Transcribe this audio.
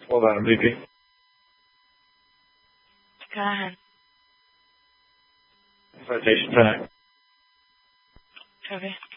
Hold on, VP. Go ahead. Citation 10. Copy.